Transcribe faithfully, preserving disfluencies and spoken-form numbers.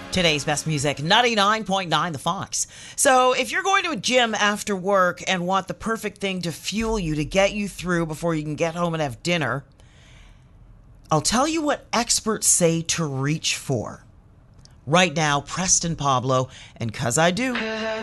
Today's best music, ninety-nine point nine The Fox. So if you're going to a gym after work and want the perfect thing to fuel you, to get you through before you can get home and have dinner, I'll tell you what experts say to reach for. Right now, Preston Pablo, and 'Cause I Do.